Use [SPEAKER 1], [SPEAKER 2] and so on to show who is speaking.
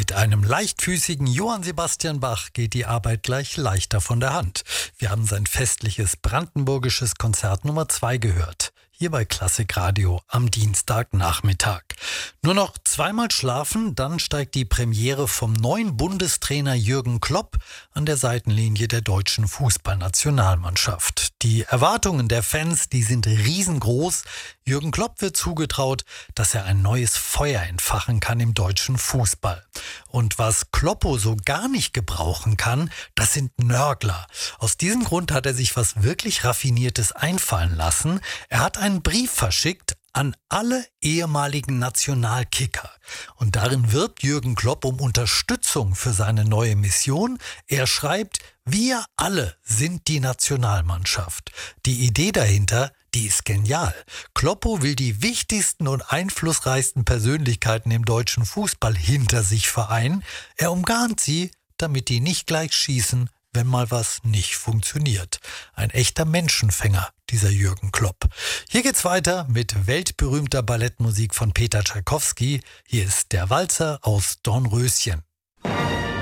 [SPEAKER 1] Mit einem leichtfüßigen Johann Sebastian Bach geht die Arbeit gleich leichter von der Hand. Wir haben sein festliches brandenburgisches Konzert Nummer 2 gehört. Hier bei Klassikradio am Dienstagnachmittag. Nur noch zweimal schlafen, dann steigt die Premiere vom neuen Bundestrainer Jürgen Klopp an der Seitenlinie der deutschen Fußballnationalmannschaft. Die Erwartungen der Fans, die sind riesengroß. Jürgen Klopp wird zugetraut, dass er ein neues Feuer entfachen kann im deutschen Fußball. Und was Kloppo so gar nicht gebrauchen kann, das sind Nörgler. Aus diesem Grund hat er sich was wirklich Raffiniertes einfallen lassen. Er hat einen Brief verschickt an alle ehemaligen Nationalkicker. Und darin wirbt Jürgen Klopp um Unterstützung für seine neue Mission. Er schreibt: Wir alle sind die Nationalmannschaft. Die Idee dahinter, die ist genial. Kloppo will die wichtigsten und einflussreichsten Persönlichkeiten im deutschen Fußball hinter sich vereinen. Er umgarnt sie, damit die nicht gleich schießen, wenn mal was nicht funktioniert. Ein echter Menschenfänger, dieser Jürgen Klopp. Hier geht's weiter mit weltberühmter Ballettmusik von Peter Tschaikowski. Hier ist der Walzer aus Dornröschen.